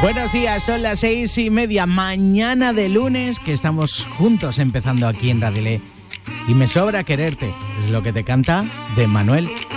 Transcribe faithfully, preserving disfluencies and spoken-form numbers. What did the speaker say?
Buenos días, son las seis y media, mañana de lunes, que estamos juntos empezando aquí en Radilé. Y me sobra quererte, es lo que te canta de Manuel